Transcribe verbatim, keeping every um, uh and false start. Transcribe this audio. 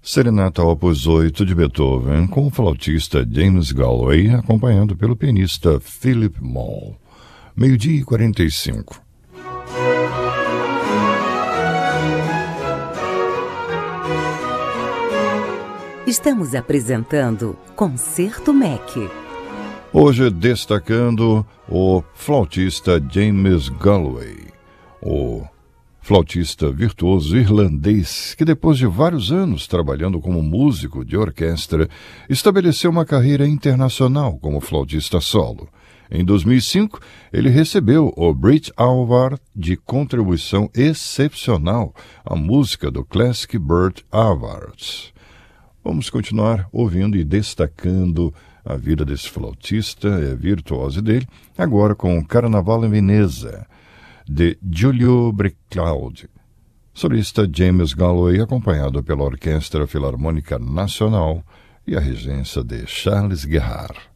Serenata Opus oito de Beethoven, com o flautista James Galway, acompanhado pelo pianista Philip Moll. Meio-dia e quarenta e cinco. Estamos apresentando Concerto M E C. Hoje destacando o flautista James Galway, o flautista virtuoso irlandês que, depois de vários anos trabalhando como músico de orquestra, estabeleceu uma carreira internacional como flautista solo. Em dois mil e cinco, ele recebeu o Brit Award de contribuição excepcional à música do Classic Brit Awards. Vamos continuar ouvindo e destacando a vida desse flautista, a virtuose dele, agora com o Carnaval em Veneza, de Giulio Breclaudi. Solista James Galway, acompanhado pela Orquestra Filarmônica Nacional e a regência de Charles Guerard.